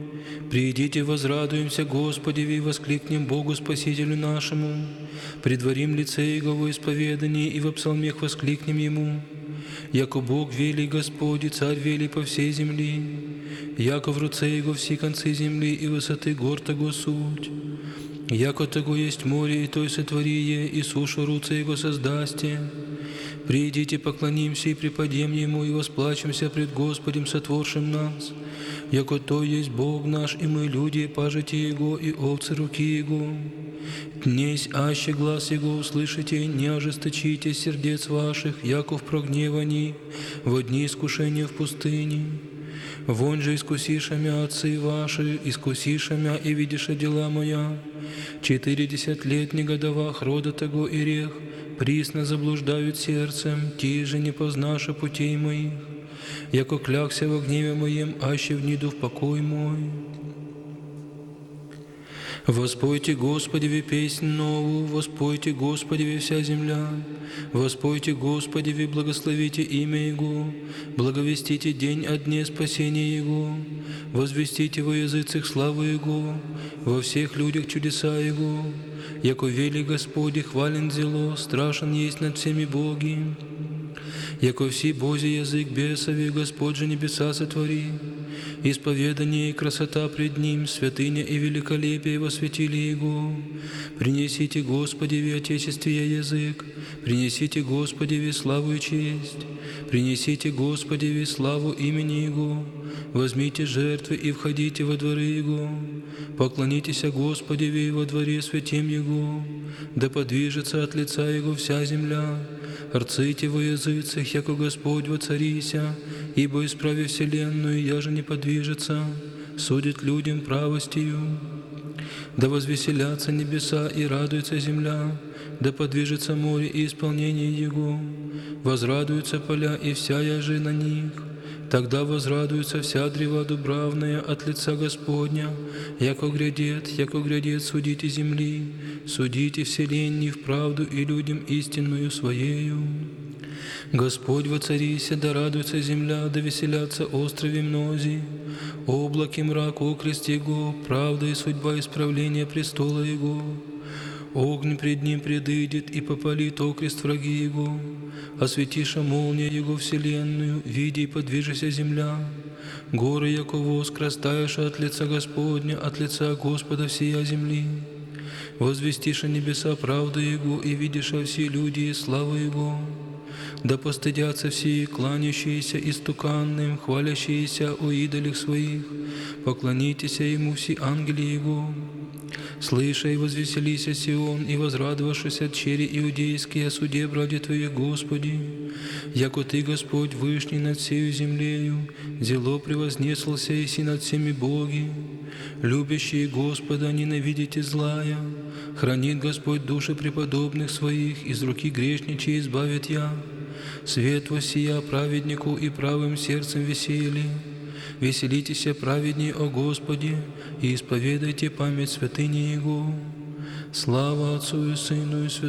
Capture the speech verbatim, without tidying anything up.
Придите, возрадуемся Господи, и воскликнем Богу Спасителю нашему. Предварим лице Его во исповедании, и во псалмех воскликнем Ему. Яко Бог велик Господь, и Царь велик по всей земли. Яко в руце Его все концы земли, и высоты гор Того суть. Яко Того есть море, и той сотворие, и сушу руце Его создасте. Придите, поклонимся и преподем Ему, и восплачемся пред Господем, сотворшим нас. Яко То есть Бог наш, и мы люди, пажити Его, и овцы руки Его. Днесь аще глаз Его услышите, не ожесточите сердец ваших, яко в прогневании, во дни искушения в пустыне. Вон же искусиша мя отцы ваши, искусиша мя и видиша дела моя. Четыредесят лет негодовах рода того и рех, присно заблуждают сердцем, ти же не познаша путей моих. Яко клякся во гневе моем, аще вниду в покой мой. Воспойте Господеве песнь новую, воспойте Господеве вся земля, воспойте Господеве, благословите имя Его, благовестите день о дне спасения Его, возвестите во языцах славу Его, во всех людях чудеса Его, яко велик Господь и хвален зело, страшен есть над всеми боги. Яко все Божий язык бесови, Господь же небеса сотвори. Исповедание и красота пред Ним, святыня и великолепие восветили Его. Принесите Господеве Отечествия язык, принесите Господеве славу и честь, принесите Господеве славу имени Его, возьмите жертвы и входите во дворы Его, поклонитесь Господеве во дворе святем Его, да подвижется от лица Его вся земля. Рците во языцах, яко Господь воцарися, ибо исправи вселенную, я же не подвижется, судит людям правостью. Да возвеселятся небеса и радуется земля, да подвижется море и исполнение Его, возрадуются поля и вся яжи на них. Тогда возрадуется вся древа дубравная от лица Господня, яко грядет, яко грядет, судите земли, судите вселенной вправду и людям истинную Своею. Господь воцарися, да радуется земля, да веселятся острови мнози, облаки мрак окрест Его, правда и судьба исправления престола Его. Огонь пред Ним предыдет и попалит окрест враги Его, осветиша молния Его вселенную, види и подвижися земля. Горы, яко воск, растаешь от лица Господня, от лица Господа всея земли. Возвестиша небеса правду Его, и видиша все люди и славу Его. Да постыдятся все, кланящиеся истуканным, хвалящиеся о идолях своих, поклонитесь Ему все ангели Его. Слыша и возвеселися Сион, и возрадовавшись от чери иудейские о суде браде Твоих, Господи, яко Ты, Господь, вышний над всею землею, зело превознеслся и си над всеми боги. Любящие Господа, ненавидите злая, хранит Господь души преподобных Своих, из руки грешничей избавит я. Свет воссия праведнику и правым сердцем весели. Веселитесь, праведней, о Господе, и исповедайте память святыни Его. Слава Отцу и Сыну и Святому